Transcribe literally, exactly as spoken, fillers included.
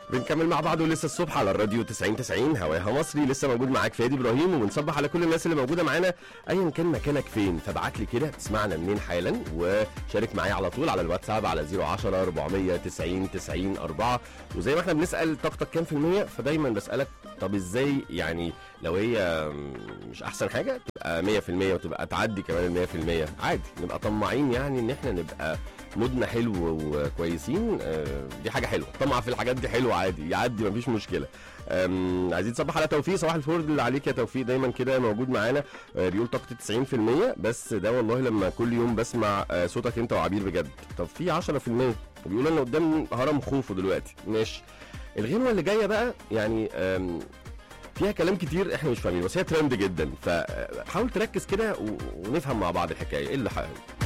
بنكمل مع بعض ولسه الصبح على الراديو تسعين تسعين هواها مصري. لسه موجود معاك فادي ابراهيم، وبنصبح على كل الناس اللي موجوده معانا ايا كان مكانك فين. فابعت لي كده تسمعنا منين حالا، وشارك معايا على طول على الواتساب على صفر عشرة أربعمية تسعين تسعين أربعة. وزي ما احنا بنسال طاقتك كام في المية، فدايما بسالك طب ازاي يعني لو هي مش احسن حاجه تبقى مية في المية وتبقى تعدي كمان ال مية في المية عادي، نبقى طماعين يعني ان احنا نبقى مودنا حلو وكويسين. دي حاجه حلوه، طمع في الحاجات دي حلوه عادي، يعدي مفيش مشكله. عايزين نصبح على توفيق. صباح الفل عليك يا توفيق، دايما كده موجود معانا. بيقول طاقتي تسعين في المية بس ده والله لما كل يوم بسمع صوتك انت وعبير بجد. طب في عشرة في المية وبيقول انا قدام هرم خوفو دلوقتي. ماشي، الغنوه اللي جايه بقى يعني فيها كلام كتير احنا مش فاهمين، بس هي ترند جدا، فحاول تركز كده ونفهم مع بعض الحكايه ايه اللي حقيقي.